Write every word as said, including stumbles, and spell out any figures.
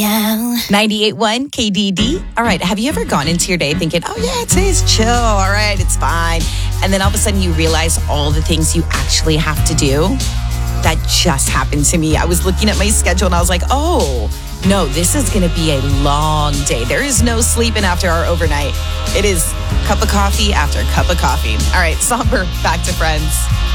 ninety-eight point one K D D. All right. Have you ever gone into your day thinking, oh, yeah, today's chill. All right, it's fine. And then all of a sudden you realize all the things you actually have to do? That just happened to me. I was looking at my schedule and I was like, oh, no, this is going to be a long day. There is no sleeping after our overnight. It is cup of coffee after cup of coffee. All right, Somber, back to Friends.